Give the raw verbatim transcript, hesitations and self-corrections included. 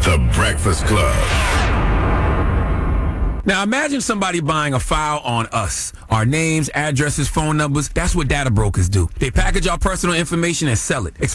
The Breakfast Club. Now imagine somebody buying a file on us. Our names, addresses, phone numbers. That's what data brokers do. They package our personal information and sell it.